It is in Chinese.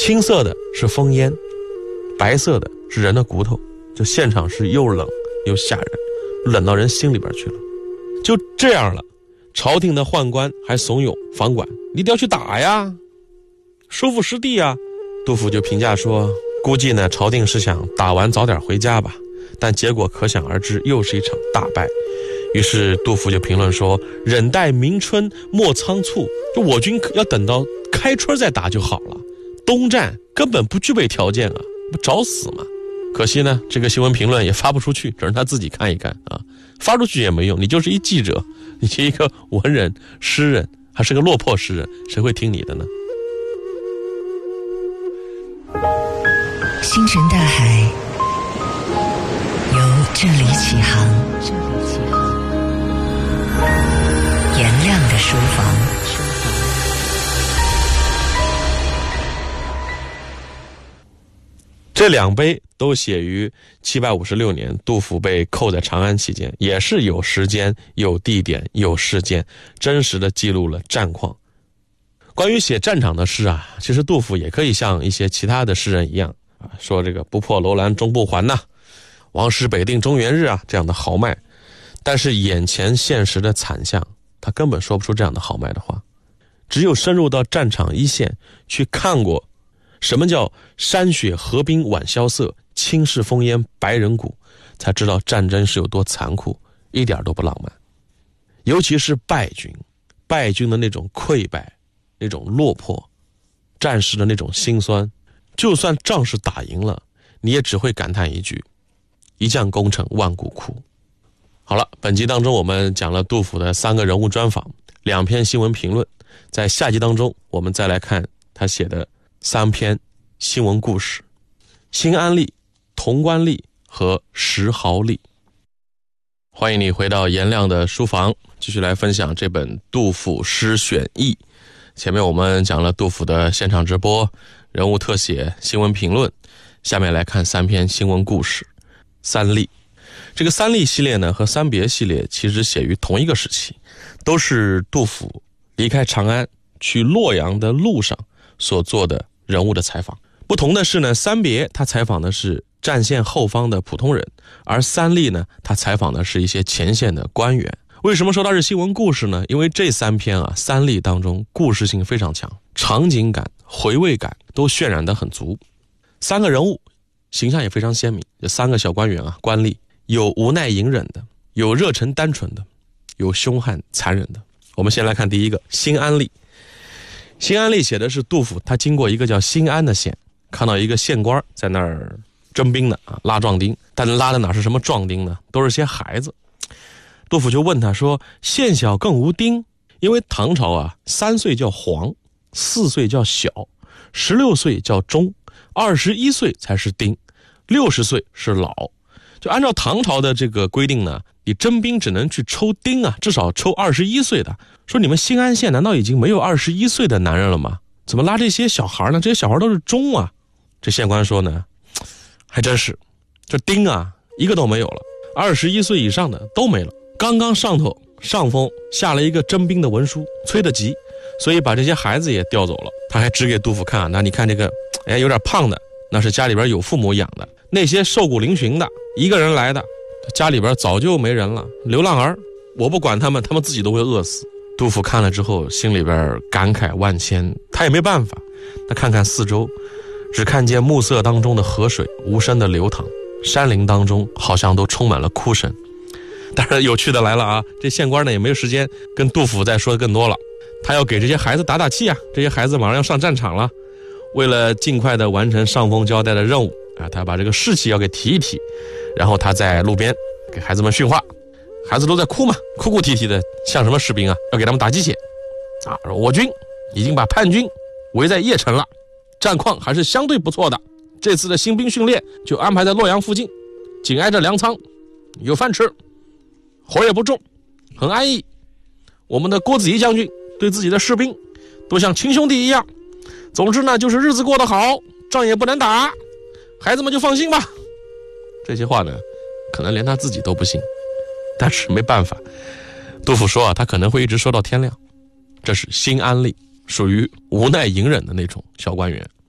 青色的是烽烟，白色的是人的骨头，就现场是又冷又吓人，冷到人心里边去了。就这样了，朝廷的宦官还怂恿房管，你一定要去打呀，收复失地啊。杜甫就评价说，估计呢朝廷是想打完早点回家吧，但结果可想而知，又是一场大败。于是杜甫就评论说，忍待明春莫仓促，就我军要等到开春再打就好了，冬战根本不具备条件啊，不找死吗？可惜呢，这个新闻评论也发不出去，只能他自己看一看啊，发出去也没用，你就是一记者，你是一个文人诗人，还是个落魄诗人，谁会听你的呢？ 星辰大海由这里起航，颜亮的书房。 这两碑都写于756年，杜甫被扣在长安期间，也是有时间、有地点、有事件，真实的记录了战况。关于写战场的诗啊，其实杜甫也可以像一些其他的诗人一样啊，说这个不破楼兰终不还呐，王师北定中原日啊，这样的豪迈。但是眼前现实的惨象，他根本说不出这样的豪迈的话。只有深入到战场一线去看过什么叫山雪河冰晚萧瑟，青世烽烟白人骨，才知道战争是有多残酷，一点都不浪漫。尤其是败军的那种溃败，那种落魄，战士的那种心酸，就算仗势打赢了，你也只会感叹一句，一将功成万骨枯。好了，本集当中我们讲了杜甫的3个人物专访，2篇新闻评论，在下集当中我们再来看他写的3篇新闻故事，新安吏、潼关吏和石壕吏。欢迎你回到颜亮的书房，继续来分享这本杜甫诗选译。前面我们讲了杜甫的现场直播、人物特写、新闻评论，下面来看3篇新闻故事。三吏，这个三吏系列呢和三别系列其实写于同一个时期，都是杜甫离开长安去洛阳的路上所做的人物的采访。不同的是呢，三别他采访的是战线后方的普通人，而三吏呢他采访的是一些前线的官员。为什么说它是新闻故事呢？因为这3篇啊，三吏当中故事性非常强，场景感、回味感都渲染得很足。3个人物形象也非常鲜明，这3个小官员啊，官吏有无奈隐忍的，有热忱单纯的，有凶悍残忍的。我们先来看第一个新安吏。新安吏写的是杜甫，他经过一个叫新安的县，看到一个县官在那儿征兵的啊，拉壮丁，但拉的哪是什么壮丁呢？都是些孩子。杜甫就问他说，县小更无丁？因为唐朝啊，3岁叫黄，4岁叫小，16岁叫中，21岁才是丁，60岁是老。就按照唐朝的这个规定呢，你征兵只能去抽丁啊，至少抽21岁的。说你们新安县难道已经没有21岁的男人了吗？怎么拉这些小孩呢？这些小孩都是中啊。这县官说呢，还真是，这丁啊一个都没有了，21岁以上的都没了。刚刚上峰下了一个征兵的文书，催得急，所以把这些孩子也调走了。他还指给杜甫看，那你看这个有点胖的，那是家里边有父母养的，那些瘦骨嶙峋的一个人来的，家里边早就没人了，流浪儿，我不管他们，他们自己都会饿死。杜甫看了之后心里边感慨万千，他也没办法，他看看四周，只看见暮色当中的河水无声的流淌，山林当中好像都充满了哭声。当然有趣的来了啊，这县官呢也没有时间跟杜甫再说更多了，他要给这些孩子打打气啊，这些孩子马上要上战场了，为了尽快的完成上峰交代的任务啊，他把这个士气要给提一提，然后他在路边给孩子们训话，孩子都在哭嘛，哭哭啼啼的，像什么士兵啊，要给他们打鸡血啊。我军已经把叛军围在邺城了，战况还是相对不错的，这次的新兵训练就安排在洛阳附近，紧挨着粮仓，有饭吃，活也不重，很安逸。我们的郭子仪将军对自己的士兵都像亲兄弟一样，总之呢就是日子过得好，仗也不能打，孩子们就放心吧。这些话呢可能连他自己都不信，但是没办法，杜甫说啊，他可能会一直说到天亮。这是新安吏，属于无奈隐忍的那种小官员。